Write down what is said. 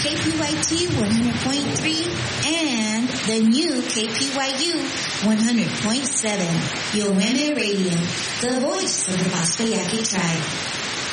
KPYT 100.3 and the new KPYU 100.7. Yoeme Radio, the voice of the Pascayaki tribe.